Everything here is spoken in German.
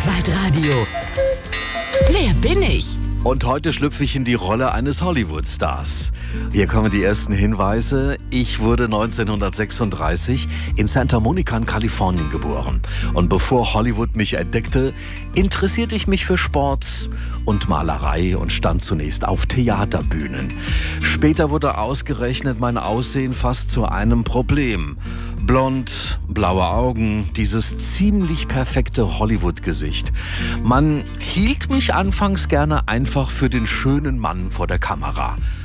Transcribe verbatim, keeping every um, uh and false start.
Zeitradio. Wer bin ich? Und heute schlüpfe ich in die Rolle eines Hollywood-Stars. Hier kommen die ersten Hinweise. Ich wurde neunzehnhundertsechsunddreißig in Santa Monica in Kalifornien geboren. Und bevor Hollywood mich entdeckte, interessierte ich mich für Sport und Malerei und stand zunächst auf Theaterbühnen. Später wurde ausgerechnet mein Aussehen fast zu einem Problem. Blond, blaue Augen, dieses ziemlich perfekte Hollywood-Gesicht. Man hielt mich anfangs gerne einfach für den schönen Mann vor der Kamera.